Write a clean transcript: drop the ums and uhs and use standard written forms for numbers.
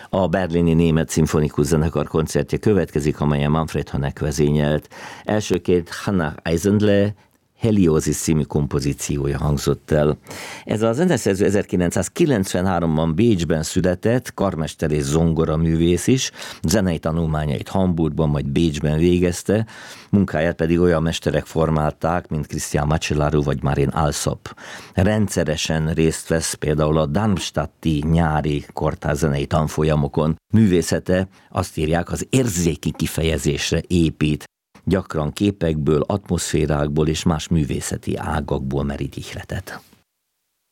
A berlini Német Szimfonikus Zenekar koncertje következik, amelyen Manfred Honeck vezényelt. Elsőként Hannah Eisendle Heliózis című kompozíciója hangzott el. Ez a zeneszerző 1993-ban Bécsben született, karmester és zongoraművész is, zenei tanulmányait Hamburgban, majd Bécsben végezte, munkáját pedig olyan mesterek formálták, mint Christian Macellaro vagy Marin Alsop. Rendszeresen részt vesz például a Darmstadti nyári kortárzenei tanfolyamokon. Művészete, azt írják, az érzéki kifejezésre épít, gyakran képekből, atmoszférákból és más művészeti ágakból merít ihletet.